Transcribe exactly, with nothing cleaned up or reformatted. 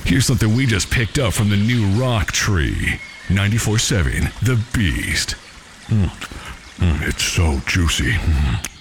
Here's something we just picked up from the new rock tree. ninety-four point seven The Beast. Mm. Mm, it's so juicy. Mm.